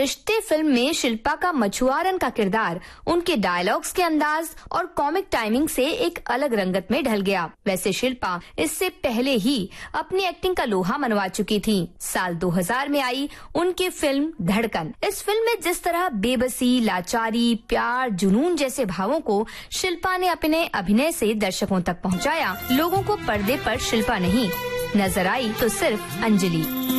रिश्ते फिल्म में शिल्पा का मछुआरन का किरदार उनके डायलॉग्स के अंदाज और कॉमिक टाइमिंग से एक अलग रंगत में ढल गया। वैसे शिल्पा इससे पहले ही अपनी एक्टिंग का लोहा मनवा चुकी थी। साल 2000 में आई उनकी फिल्म धड़कन। इस फिल्म में जिस तरह बेबसी, लाचारी, प्यार, जुनून जैसे भावों को शिल्पा ने अपने अभिनय से दर्शकों तक पहुंचाया, लोगों को पर्दे पर शिल्पा नहीं नजर आई तो सिर्फ अंजलि।